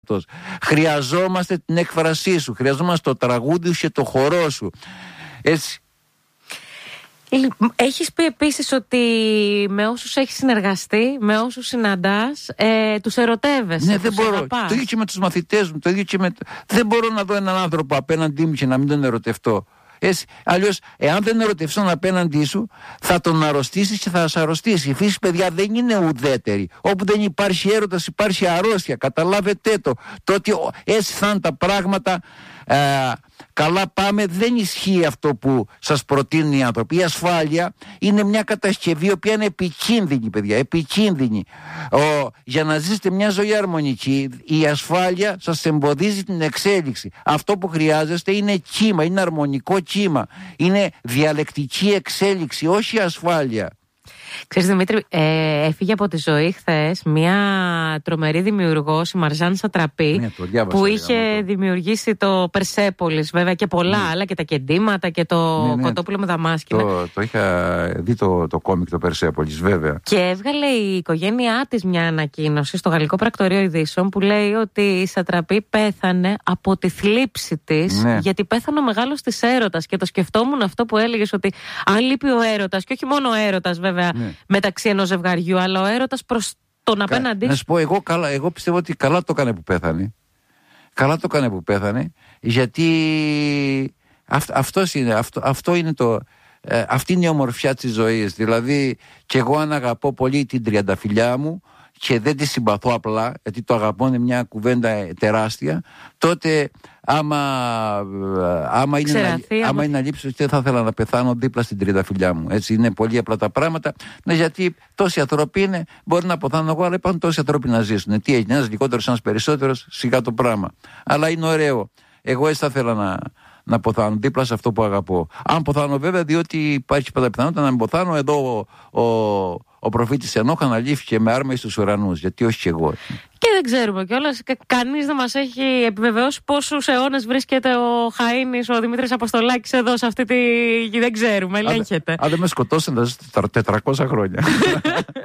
Χρειαζόμαστε την έκφρασή σου, χρειαζόμαστε το τραγούδι σου και το χορό σου. Έτσι. Έχεις πει επίσης ότι με όσους έχεις συνεργαστεί, με όσους συναντάς, τους ερωτεύεσαι. Ναι, δεν μπορώ. Το ίδιο και με τους μαθητές μου, το ίδιο και με... Δεν μπορώ να δω έναν άνθρωπο απέναντί μου και να μην τον ερωτευτώ. Αλλιώς, εάν δεν ερωτευτούν απέναντί σου, θα τον αρρωστήσεις και θα σε αρρωστήσει. Η φύση, παιδιά, δεν είναι ουδέτερη. Όπου δεν υπάρχει έρωτας, υπάρχει αρρώστια. Καταλάβετε το. Το ότι έτσι θα είναι τα πράγματα. Καλά πάμε, δεν ισχύει αυτό που σας προτείνουν οι άνθρωποι. Η ασφάλεια είναι μια κατασκευή η οποία είναι επικίνδυνη, παιδιά, επικίνδυνη. Για να ζήσετε μια ζωή αρμονική, η ασφάλεια σας εμποδίζει την εξέλιξη. Αυτό που χρειάζεστε είναι κύμα, είναι αρμονικό κύμα, είναι διαλεκτική εξέλιξη, όχι ασφάλεια. Ξέρεις, Δημήτρη, έφυγε από τη ζωή χθες μια τρομερή δημιουργός, η Μαρζάν Σατραπή, που είχε δημιουργήσει το Περσέπολης, βέβαια, και πολλά άλλα, και τα κεντήματα και το κοτόπουλο με δαμάσκηνα. Το είχα δει το κόμικ το Περσέπολης, βέβαια. Και έβγαλε η οικογένειά της μια ανακοίνωση στο Γαλλικό Πρακτορείο Ειδήσεων που λέει ότι η Σατραπή πέθανε από τη θλίψη της, γιατί πέθανε ο μεγάλος της έρωτας. Και το σκεφτόμουν αυτό που έλεγες, ότι αν λείπει ο έρωτας, και όχι μόνο ο έρωτας, βέβαια, μεταξύ ενός ζευγαριού, αλλά ο έρωτας προς τον απέναντι. Να σου πω, εγώ πιστεύω ότι καλά το έκανε που πέθανε. Καλά το έκανε που πέθανε, γιατί αυτό είναι το... αυτή είναι η ομορφιά της ζωής. Δηλαδή, και εγώ αν αγαπώ πολύ την τριανταφυλλιά μου και δεν τη συμπαθώ απλά, γιατί το αγαπώ είναι μια κουβέντα τεράστια, τότε άμα είναι να λείψω, δεν θα ήθελα να πεθάνω δίπλα στην τριανταφυλλιά μου. Έτσι, είναι πολύ απλά τα πράγματα. Ναι, γιατί τόσοι άνθρωποι είναι, μπορεί να αποθάνω εγώ, αλλά υπάρχουν τόσοι άνθρωποι να ζήσουν. Τι έγινε, ένας λιγότερος, ένας περισσότερος, σιγά το πράγμα. Αλλά είναι ωραίο. Εγώ έτσι θα ήθελα να ποθάνω δίπλα σε αυτό που αγαπώ. Αν ποθάνω, βέβαια, διότι υπάρχει πάντα πιθανότητα να μην ποθάνω. Εδώ ο προφήτης Ενόχ αναλήφθηκε με άρμα στους ουρανούς. Γιατί όχι και εγώ. Και δεν ξέρουμε κιόλας. Κανείς δεν μας έχει επιβεβαιώσει πόσους αιώνες βρίσκεται ο Χαΐνης, ο Δημήτρης Αποστολάκης εδώ σε αυτή τη. Δεν ξέρουμε, ελέγχεται. Αν δεν με σκοτώσουν, θα ζήσω 400 χρόνια.